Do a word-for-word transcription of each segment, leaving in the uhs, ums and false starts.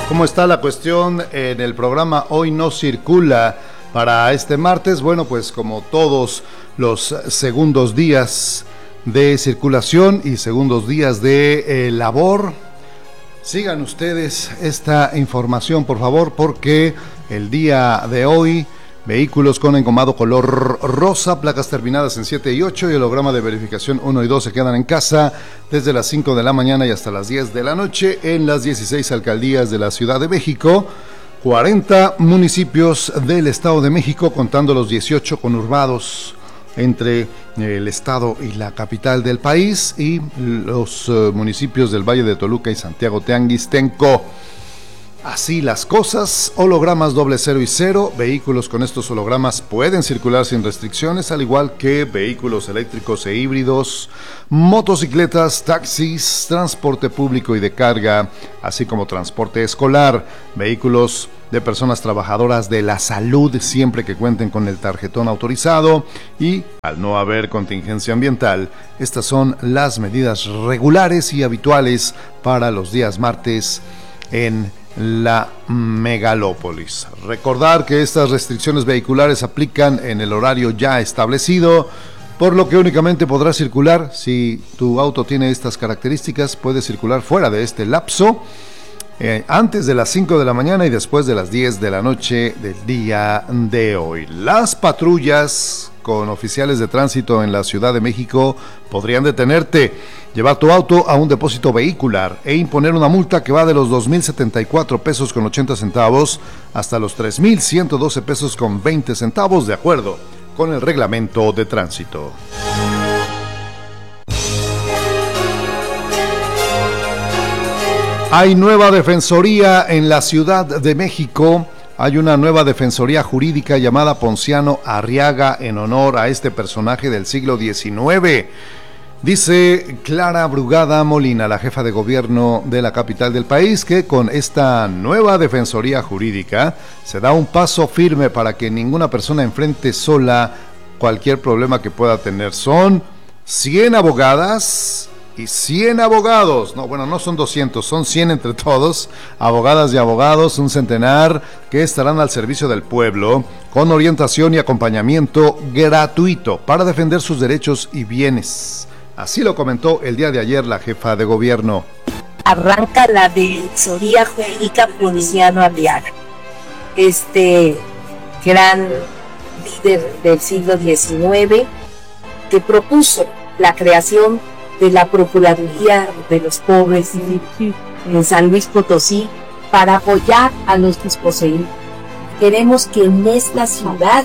¿Cómo está la cuestión en el programa Hoy No Circula para este martes? Bueno, pues como todos los segundos días de circulación y segundos días de eh, labor, sigan ustedes esta información, por favor, porque el día de hoy, vehículos con engomado color rosa, placas terminadas en siete y ocho y holograma de verificación uno y dos se quedan en casa desde las cinco de la mañana y hasta las diez de la noche en las dieciséis alcaldías de la Ciudad de México, cuarenta municipios del Estado de México, contando los dieciocho conurbados entre el estado y la capital del país, y los uh, municipios del Valle de Toluca y Santiago Teanguistenco. Así las cosas, hologramas doble cero y cero, vehículos con estos hologramas pueden circular sin restricciones, al igual que vehículos eléctricos e híbridos, motocicletas, taxis, transporte público y de carga, así como transporte escolar, vehículos de personas trabajadoras de la salud siempre que cuenten con el tarjetón autorizado, y al no haber contingencia ambiental, estas son las medidas regulares y habituales para los días martes en la megalópolis. Recordar que estas restricciones vehiculares aplican en el horario ya establecido, por lo que únicamente podrá circular, si tu auto tiene estas características, puede circular fuera de este lapso, eh, antes de las cinco de la mañana y después de las diez de la noche del día de hoy. Las patrullas con oficiales de tránsito en la Ciudad de México podrían detenerte, llevar tu auto a un depósito vehicular e imponer una multa que va de los dos mil setenta y cuatro pesos con ochenta centavos hasta los tres mil ciento doce pesos con veinte centavos, de acuerdo con el reglamento de tránsito. Hay nueva defensoría en la Ciudad de México. Hay una nueva defensoría jurídica llamada Ponciano Arriaga en honor a este personaje del siglo diecinueve. Dice Clara Brugada Molina, la jefa de gobierno de la capital del país, que con esta nueva defensoría jurídica se da un paso firme para que ninguna persona enfrente sola cualquier problema que pueda tener. Son cien abogadas y cien abogados, no, bueno, no son doscientos, son cien entre todos, abogadas y abogados, un centenar que estarán al servicio del pueblo con orientación y acompañamiento gratuito para defender sus derechos y bienes. Así lo comentó el día de ayer la jefa de gobierno. Arranca la defensoría jurídica Ponciano Arriaga, este gran líder del siglo diecinueve que propuso la creación de la Procuraduría de los Pobres en San Luis Potosí para apoyar a los desposeídos. Queremos que en esta ciudad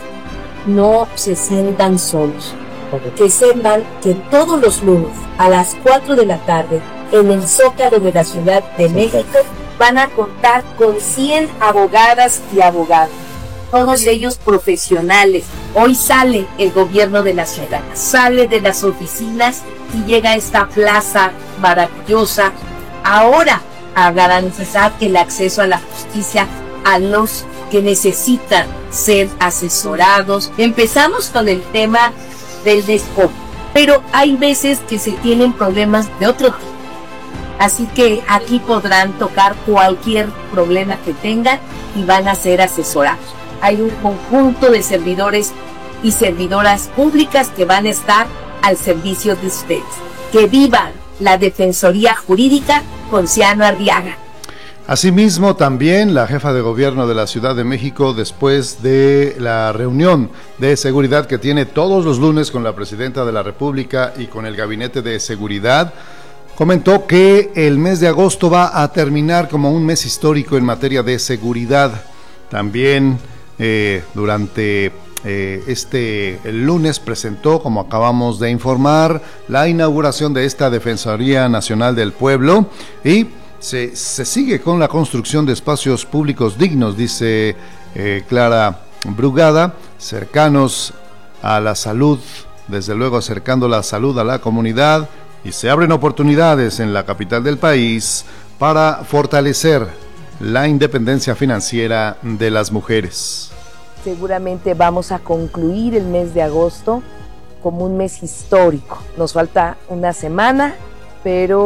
no se sientan solos, que sepan que todos los lunes a las cuatro de la tarde en el Zócalo de la Ciudad de México van a contar con cien abogadas y abogados, todos ellos profesionales. Hoy sale el gobierno de la ciudad, sale de las oficinas y llega a esta plaza maravillosa ahora a garantizar el acceso a la justicia a los que necesitan ser asesorados. Empezamos con el tema del despojo, pero hay veces que se tienen problemas de otro tipo, así que aquí podrán tocar cualquier problema que tengan y van a ser asesorados. Hay un conjunto de servidores y servidoras públicas que van a estar al servicio de ustedes. Que viva la Defensoría Jurídica Ponciano Arriaga. Asimismo, también la jefa de gobierno de la Ciudad de México, después de la reunión de seguridad que tiene todos los lunes con la presidenta de la República y con el gabinete de seguridad, comentó que el mes de agosto va a terminar como un mes histórico en materia de seguridad. También eh, durante eh, este el lunes presentó, como acabamos de informar, la inauguración de esta Defensoría Nacional del Pueblo, y se, se sigue con la construcción de espacios públicos dignos, dice eh, Clara Brugada, cercanos a la salud, desde luego acercando la salud a la comunidad, y se abren oportunidades en la capital del país para fortalecer la independencia financiera de las mujeres. Seguramente vamos a concluir el mes de agosto como un mes histórico. Nos falta una semana, pero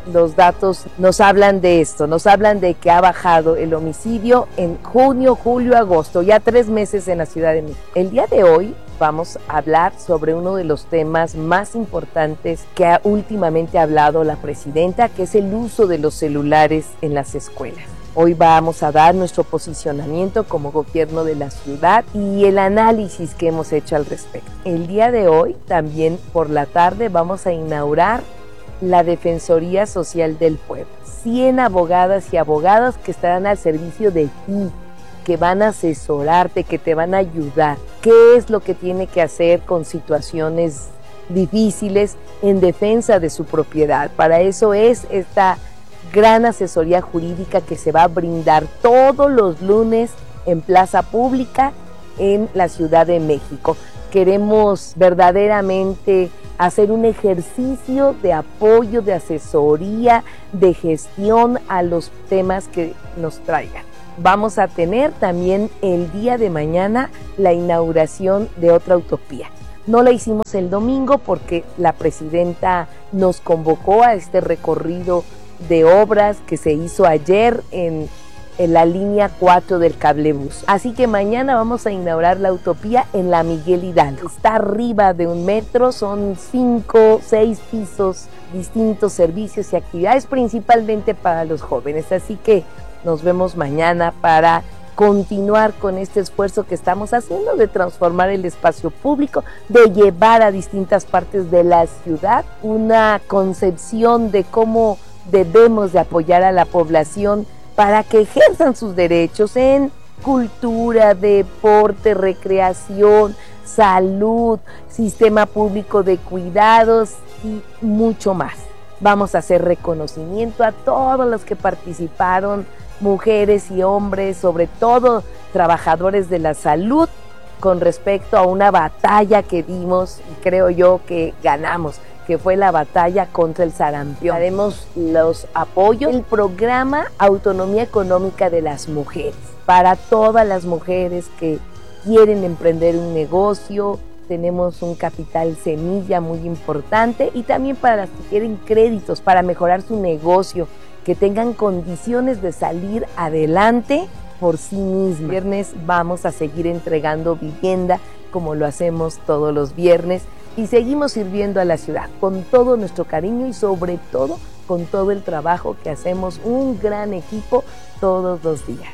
los datos nos hablan de esto, nos hablan de que ha bajado el homicidio en junio, julio, agosto, ya tres meses en la Ciudad de México. El día de hoy vamos a hablar sobre uno de los temas más importantes que ha últimamente hablado la presidenta, que es el uso de los celulares en las escuelas. Hoy vamos a dar nuestro posicionamiento como gobierno de la ciudad y el análisis que hemos hecho al respecto. El día de hoy, también por la tarde, vamos a inaugurar la Defensoría Social del Pueblo. cien abogadas y abogados que estarán al servicio de ti, que van a asesorarte, que te van a ayudar. ¿Qué es lo que tiene que hacer con situaciones difíciles en defensa de su propiedad? Para eso es esta gran asesoría jurídica que se va a brindar todos los lunes en Plaza Pública en la Ciudad de México. Queremos verdaderamente hacer un ejercicio de apoyo, de asesoría, de gestión a los temas que nos traigan. Vamos a tener también el día de mañana la inauguración de otra utopía. No la hicimos el domingo porque la presidenta nos convocó a este recorrido de obras que se hizo ayer en, en la línea cuatro del cablebús. Así que mañana vamos a inaugurar la utopía en la Miguel Hidalgo. Está arriba de un metro, son cinco, seis pisos, distintos servicios y actividades principalmente para los jóvenes. Así que nos vemos mañana para continuar con este esfuerzo que estamos haciendo de transformar el espacio público, de llevar a distintas partes de la ciudad una concepción de cómo debemos de apoyar a la población para que ejerzan sus derechos en cultura, deporte, recreación, salud, sistema público de cuidados y mucho más. Vamos a hacer reconocimiento a todos los que participaron, mujeres y hombres, sobre todo trabajadores de la salud, con respecto a una batalla que dimos y creo yo que ganamos, que fue la batalla contra el sarampión. Haremos los apoyos, el programa Autonomía Económica de las Mujeres, para todas las mujeres que quieren emprender un negocio. Tenemos un capital semilla muy importante y también para las que quieren créditos para mejorar su negocio, que tengan condiciones de salir adelante por sí mismas. Viernes vamos a seguir entregando vivienda como lo hacemos todos los viernes y seguimos sirviendo a la ciudad con todo nuestro cariño y sobre todo con todo el trabajo que hacemos un gran equipo todos los días.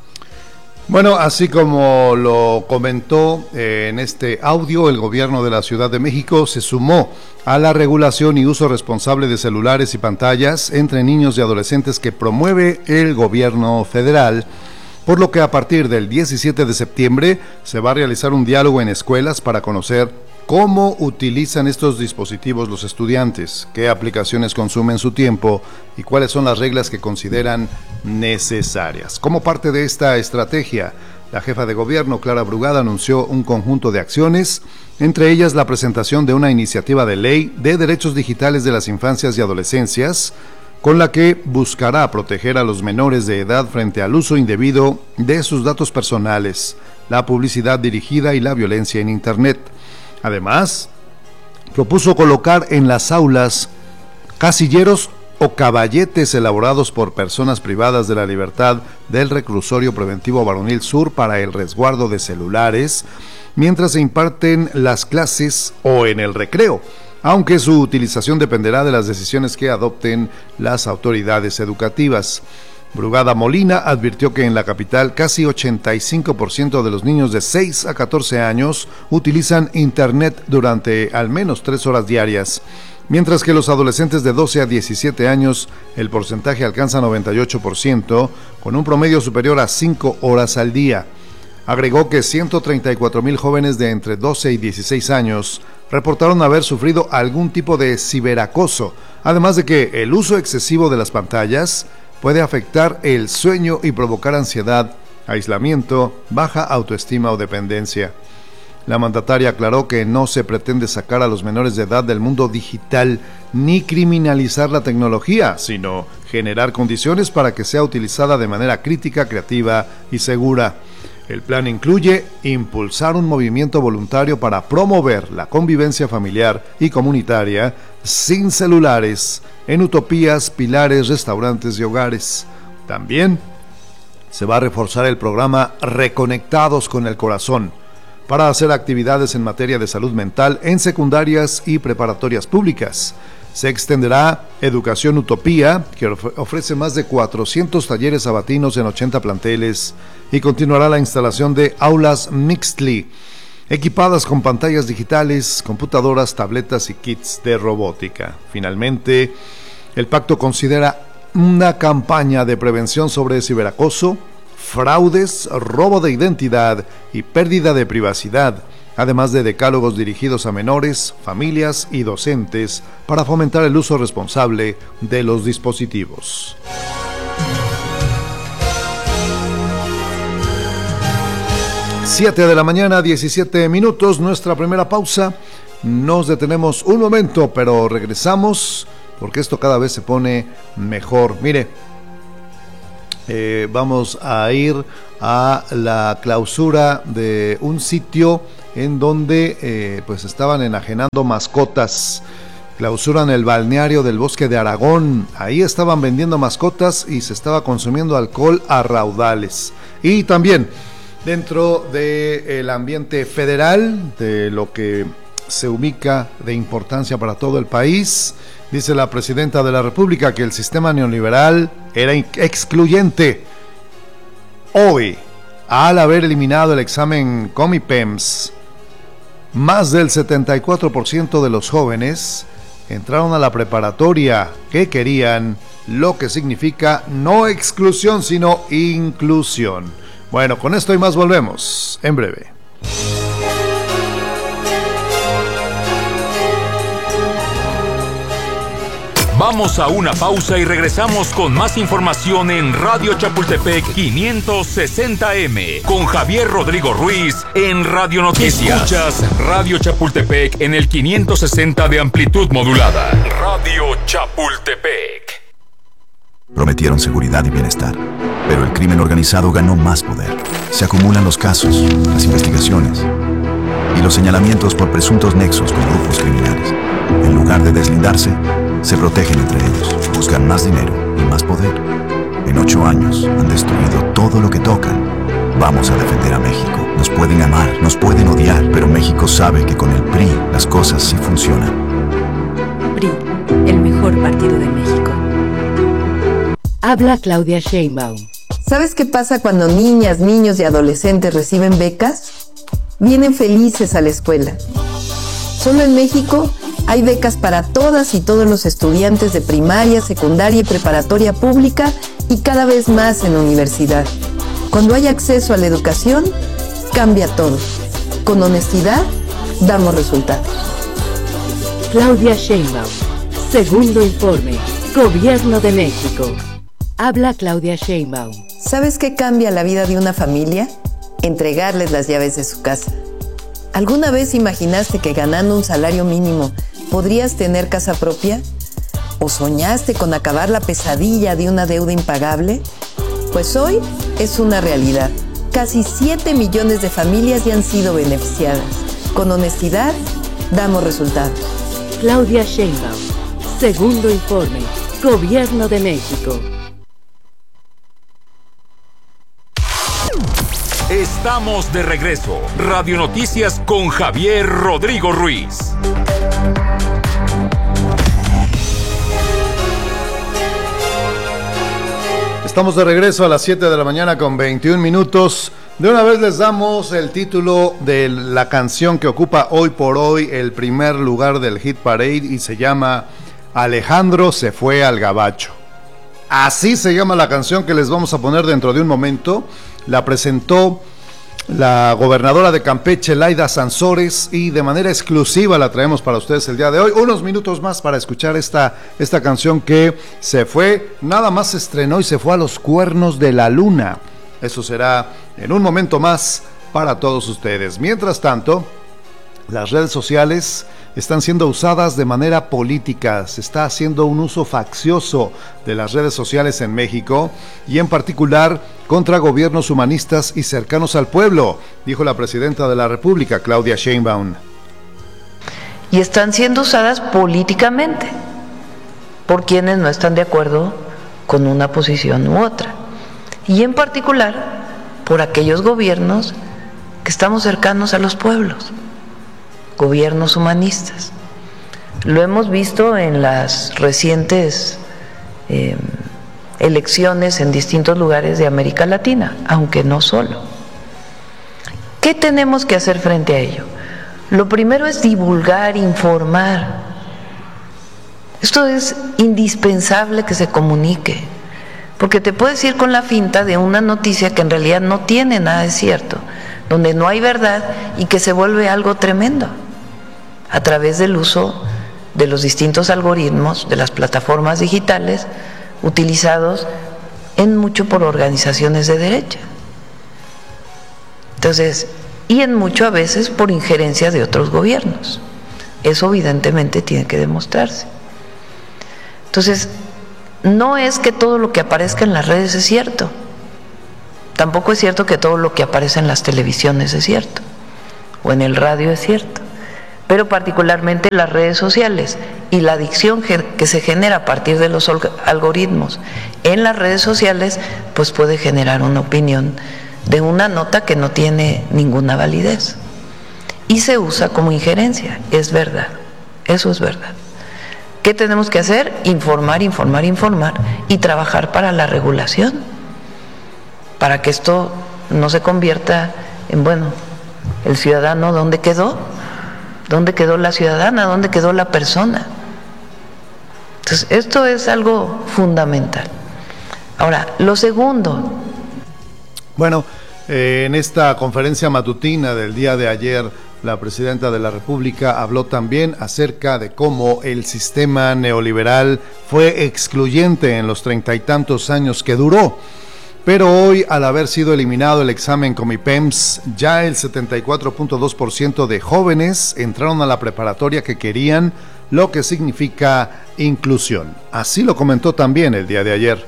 Bueno, así como lo comentó eh, en este audio, el gobierno de la Ciudad de México se sumó a la regulación y uso responsable de celulares y pantallas entre niños y adolescentes que promueve el gobierno federal, por lo que a partir del diecisiete de septiembre se va a realizar un diálogo en escuelas para conocer cómo utilizan estos dispositivos los estudiantes, qué aplicaciones consumen su tiempo y cuáles son las reglas que consideran necesarias. Como parte de esta estrategia, la jefa de gobierno, Clara Brugada, anunció un conjunto de acciones, entre ellas la presentación de una iniciativa de ley de derechos digitales de las infancias y adolescencias, con la que buscará proteger a los menores de edad frente al uso indebido de sus datos personales, la publicidad dirigida y la violencia en Internet. Además, propuso colocar en las aulas casilleros o caballetes elaborados por personas privadas de la libertad del Reclusorio Preventivo Varonil Sur para el resguardo de celulares mientras se imparten las clases o en el recreo, aunque su utilización dependerá de las decisiones que adopten las autoridades educativas. Brugada Molina advirtió que en la capital casi ochenta y cinco por ciento de los niños de seis a catorce años utilizan Internet durante al menos tres horas diarias, mientras que los adolescentes de doce a diecisiete años el porcentaje alcanza noventa y ocho por ciento, con un promedio superior a cinco horas al día. Agregó que ciento treinta y cuatro mil jóvenes de entre doce y dieciséis años reportaron haber sufrido algún tipo de ciberacoso, además de que el uso excesivo de las pantallas puede afectar el sueño y provocar ansiedad, aislamiento, baja autoestima o dependencia. La mandataria aclaró que no se pretende sacar a los menores de edad del mundo digital ni criminalizar la tecnología, sino generar condiciones para que sea utilizada de manera crítica, creativa y segura. El plan incluye impulsar un movimiento voluntario para promover la convivencia familiar y comunitaria sin celulares en utopías, pilares, restaurantes y hogares. También se va a reforzar el programa Reconectados con el Corazón para hacer actividades en materia de salud mental en secundarias y preparatorias públicas. Se extenderá Educación Utopía, que ofrece más de cuatrocientos talleres sabatinos en ochenta planteles, y continuará la instalación de aulas Mixtli, equipadas con pantallas digitales, computadoras, tabletas y kits de robótica. Finalmente, el pacto considera una campaña de prevención sobre ciberacoso, fraudes, robo de identidad y pérdida de privacidad, además de decálogos dirigidos a menores, familias y docentes para fomentar el uso responsable de los dispositivos. siete de la mañana, diecisiete minutos, nuestra primera pausa. Nos detenemos un momento, pero regresamos porque esto cada vez se pone mejor. Mire, eh, vamos a ir a la clausura de un sitio en donde eh, pues estaban enajenando mascotas. Clausuran el balneario del Bosque de Aragón. Ahí estaban vendiendo mascotas y se estaba consumiendo alcohol a raudales. Y también dentro del ambiente federal, de lo que se ubica de importancia para todo el país, dice la presidenta de la República que el sistema neoliberal era excluyente. Hoy, al haber eliminado el examen Comipems, más del setenta y cuatro por ciento de los jóvenes entraron a la preparatoria que querían, lo que significa no exclusión, sino inclusión. Bueno, con esto y más volvemos en breve. Vamos a una pausa y regresamos con más información en Radio Chapultepec quinientos sesenta eme con Javier Rodrigo Ruiz en Radio Noticias. Escuchas Radio Chapultepec en el quinientos sesenta de amplitud modulada. Radio Chapultepec. Prometieron seguridad y bienestar, pero el crimen organizado ganó más poder. Se acumulan los casos, las investigaciones y los señalamientos por presuntos nexos con grupos criminales. En lugar de deslindarse, se protegen entre ellos, buscan más dinero y más poder. En ocho años han destruido todo lo que tocan. Vamos a defender a México. Nos pueden amar, nos pueden odiar, pero México sabe que con el P R I las cosas sí funcionan. P R I, el mejor partido de México. Habla Claudia Sheinbaum. ¿Sabes qué pasa cuando niñas, niños y adolescentes reciben becas? Vienen felices a la escuela. Solo en México hay becas para todas y todos los estudiantes de primaria, secundaria y preparatoria pública y cada vez más en la universidad. Cuando hay acceso a la educación, cambia todo. Con honestidad, damos resultados. Claudia Sheinbaum. Segundo informe. Gobierno de México. Habla Claudia Sheinbaum. ¿Sabes qué cambia la vida de una familia? Entregarles las llaves de su casa. ¿Alguna vez imaginaste que ganando un salario mínimo podrías tener casa propia? ¿O soñaste con acabar la pesadilla de una deuda impagable? Pues hoy es una realidad. Casi siete millones de familias ya han sido beneficiadas. Con honestidad, damos resultados. Claudia Sheinbaum. Segundo informe. Gobierno de México. Estamos de regreso. Radio Noticias con Javier Rodrigo Ruiz. Estamos de regreso a las siete de la mañana con veintiún minutos. De una vez les damos el título de la canción que ocupa hoy por hoy el primer lugar del Hit Parade y se llama Alejandro se fue al gabacho. Así se llama la canción que les vamos a poner dentro de un momento. La presentó la gobernadora de Campeche, Laida Sansores, y de manera exclusiva la traemos para ustedes el día de hoy. Unos minutos más para escuchar esta, esta canción que se fue, nada más se estrenó y se fue a los cuernos de la luna. Eso será en un momento más para todos ustedes. Mientras tanto, las redes sociales están siendo usadas de manera política. Se está haciendo un uso faccioso de las redes sociales en México y en particular contra gobiernos humanistas y cercanos al pueblo, dijo la presidenta de la República, Claudia Sheinbaum. Y están siendo usadas políticamente por quienes no están de acuerdo con una posición u otra. Y en particular por aquellos gobiernos que estamos cercanos a los pueblos, gobiernos humanistas. Lo hemos visto en las recientes eh, elecciones en distintos lugares de América Latina, aunque no solo. ¿Qué tenemos que hacer frente a ello? Lo primero es divulgar, informar. Esto es indispensable que se comunique, porque te puedes ir con la finta de una noticia que en realidad no tiene nada de cierto, donde no hay verdad y que se vuelve algo tremendo a través del uso de los distintos algoritmos de las plataformas digitales utilizados en mucho por organizaciones de derecha. Entonces, y en mucho a veces por injerencia de otros gobiernos. Eso evidentemente tiene que demostrarse. Entonces, no es que todo lo que aparezca en las redes es cierto. Tampoco es cierto que todo lo que aparece en las televisiones es cierto, o en el radio es cierto. Pero particularmente las redes sociales y la adicción que se genera a partir de los algoritmos en las redes sociales, pues puede generar una opinión de una nota que no tiene ninguna validez. Y se usa como injerencia, es verdad, eso es verdad. ¿Qué tenemos que hacer? Informar, informar, informar y trabajar para la regulación, para que esto no se convierta en, bueno, el ciudadano, ¿dónde quedó? ¿Dónde quedó la ciudadana? ¿Dónde quedó la persona? Entonces, esto es algo fundamental. Ahora, lo segundo. Bueno, eh, en esta conferencia matutina del día de ayer, la presidenta de la República habló también acerca de cómo el sistema neoliberal fue excluyente en los treinta y tantos años que duró. Pero hoy, al haber sido eliminado el examen Comipems, ya el setenta y cuatro punto dos por ciento de jóvenes entraron a la preparatoria que querían, lo que significa inclusión. Así lo comentó también el día de ayer.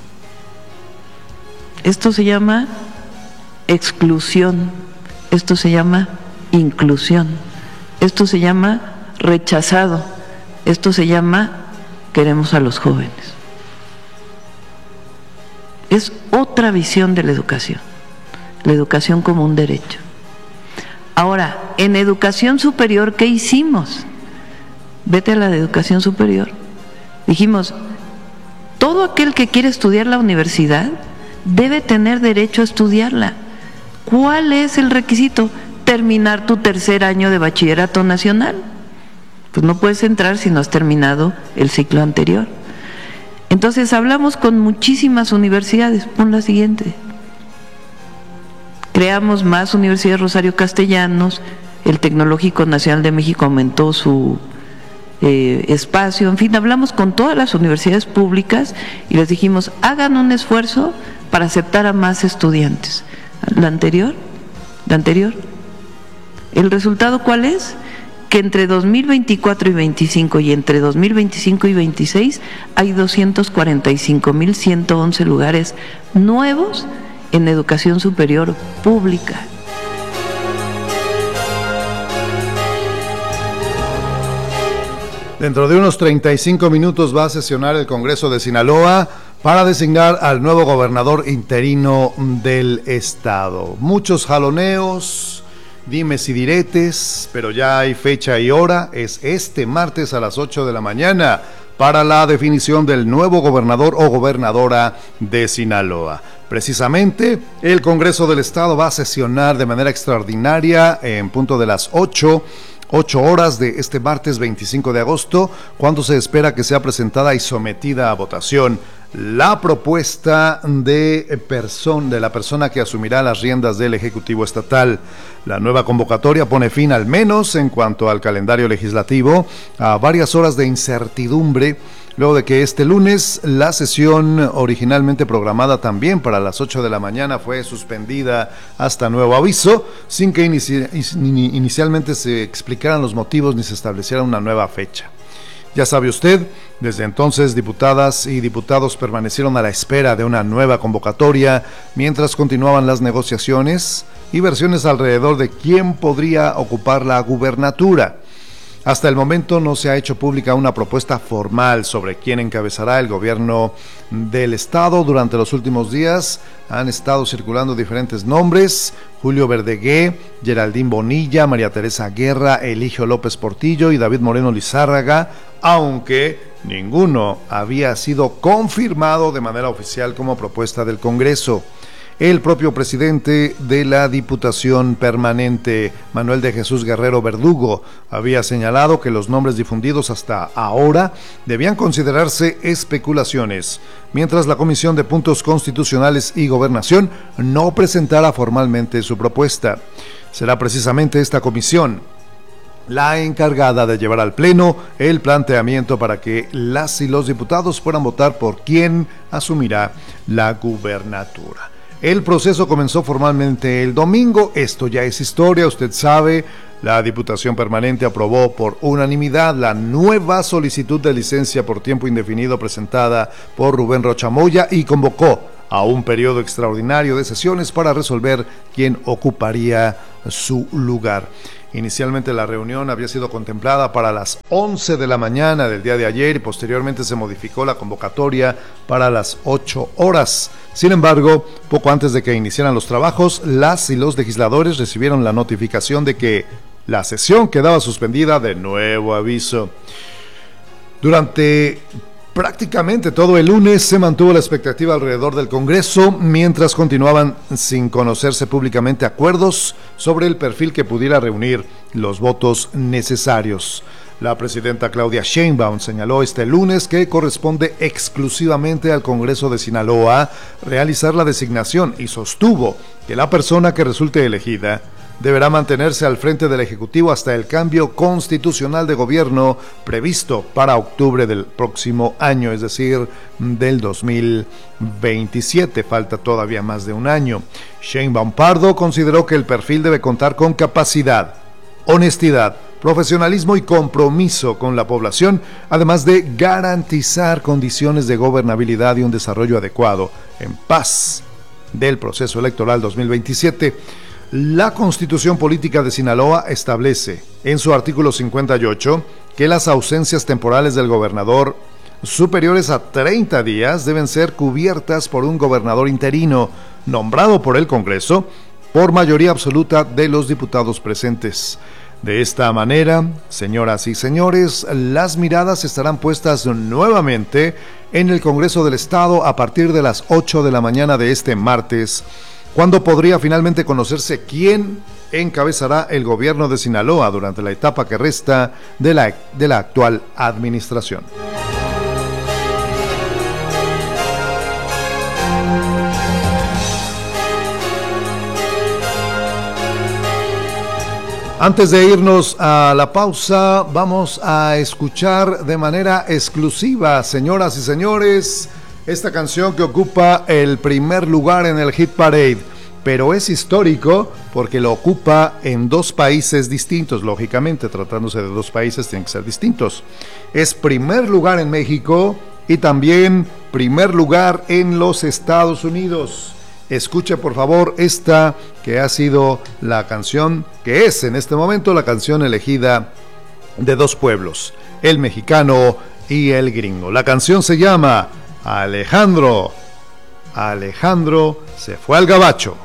Esto se llama exclusión, esto se llama inclusión, esto se llama rechazado, esto se llama queremos a los jóvenes. Es otra visión de la educación, la educación como un derecho. Ahora, en educación superior, ¿qué hicimos? Vete a la de educación superior. Dijimos, todo aquel que quiere estudiar la universidad debe tener derecho a estudiarla. ¿Cuál es el requisito? Terminar tu tercer año de bachillerato nacional. Pues no puedes entrar si no has terminado el ciclo anterior. Entonces hablamos con muchísimas universidades. Pon la siguiente. Creamos más universidades Rosario Castellanos, el Tecnológico Nacional de México aumentó su eh, espacio, en fin, hablamos con todas las universidades públicas y les dijimos, hagan un esfuerzo para aceptar a más estudiantes. La anterior, la anterior. ¿El resultado cuál es? Que entre dos mil veinticuatro y veinticinco y entre dos mil veinticinco y veintiséis hay doscientos cuarenta y cinco mil ciento once lugares nuevos en educación superior pública. Dentro de unos treinta y cinco minutos va a sesionar el Congreso de Sinaloa para designar al nuevo gobernador interino del estado. Muchos jaloneos, dimes y diretes, pero ya hay fecha y hora, es este martes a las ocho de la mañana para la definición del nuevo gobernador o gobernadora de Sinaloa. Precisamente, el Congreso del Estado va a sesionar de manera extraordinaria en punto de las ocho, ocho horas de este martes veinticinco de agosto, cuando se espera que sea presentada y sometida a votación la propuesta de, person, de la persona que asumirá las riendas del Ejecutivo Estatal. La nueva convocatoria pone fin, al menos en cuanto al calendario legislativo, a varias horas de incertidumbre luego de que este lunes la sesión originalmente programada también para las ocho de la mañana fue suspendida hasta nuevo aviso, sin que inici- inicialmente se explicaran los motivos ni se estableciera una nueva fecha. Ya sabe usted, desde entonces diputadas y diputados permanecieron a la espera de una nueva convocatoria mientras continuaban las negociaciones y versiones alrededor de quién podría ocupar la gubernatura. Hasta el momento no se ha hecho pública una propuesta formal sobre quién encabezará el gobierno del estado. Durante los últimos días han estado circulando diferentes nombres: Julio Verdegué, Geraldine Bonilla, María Teresa Guerra, Eligio López Portillo y David Moreno Lizárraga, aunque ninguno había sido confirmado de manera oficial como propuesta del Congreso. El propio presidente de la Diputación Permanente, Manuel de Jesús Guerrero Verdugo, había señalado que los nombres difundidos hasta ahora debían considerarse especulaciones, mientras la Comisión de Puntos Constitucionales y Gobernación no presentara formalmente su propuesta. Será precisamente esta comisión la encargada de llevar al Pleno el planteamiento para que las y los diputados puedan votar por quién asumirá la gubernatura. El proceso comenzó formalmente el domingo, esto ya es historia, usted sabe. La Diputación Permanente aprobó por unanimidad la nueva solicitud de licencia por tiempo indefinido presentada por Rubén Rocha Moya y convocó a un periodo extraordinario de sesiones para resolver quién ocuparía su lugar. Inicialmente la reunión había sido contemplada para las once de la mañana del día de ayer y posteriormente se modificó la convocatoria para las ocho horas. Sin embargo, poco antes de que iniciaran los trabajos, las y los legisladores recibieron la notificación de que la sesión quedaba suspendida de nuevo aviso. Durante prácticamente todo el lunes se mantuvo la expectativa alrededor del Congreso, mientras continuaban sin conocerse públicamente acuerdos sobre el perfil que pudiera reunir los votos necesarios. La presidenta Claudia Sheinbaum señaló este lunes que corresponde exclusivamente al Congreso de Sinaloa realizar la designación y sostuvo que la persona que resulte elegida deberá mantenerse al frente del Ejecutivo hasta el cambio constitucional de gobierno previsto para octubre del próximo año, es decir, del dos mil veintisiete. Falta todavía más de un año. Sheinbaum Pardo consideró que el perfil debe contar con capacidad, honestidad, profesionalismo y compromiso con la población, además de garantizar condiciones de gobernabilidad y un desarrollo adecuado en paz del proceso electoral dos mil veintisiete. La Constitución Política de Sinaloa establece en su artículo cincuenta y ocho que las ausencias temporales del gobernador superiores a treinta días deben ser cubiertas por un gobernador interino nombrado por el Congreso por mayoría absoluta de los diputados presentes. De esta manera, señoras y señores, las miradas estarán puestas nuevamente en el Congreso del Estado a partir de las ocho de la mañana de este martes, cuando podría finalmente conocerse quién encabezará el gobierno de Sinaloa durante la etapa que resta de la, de la actual administración. Antes de irnos a la pausa, vamos a escuchar de manera exclusiva, señoras y señores, esta canción que ocupa el primer lugar en el Hit Parade, pero es histórico porque lo ocupa en dos países distintos. Lógicamente, tratándose de dos países, tienen que ser distintos. Es primer lugar en México y también primer lugar en los Estados Unidos. Escuche por favor esta que ha sido la canción, que es en este momento la canción elegida de dos pueblos, el mexicano y el gringo. La canción se llama Alejandro. Alejandro se fue al gabacho.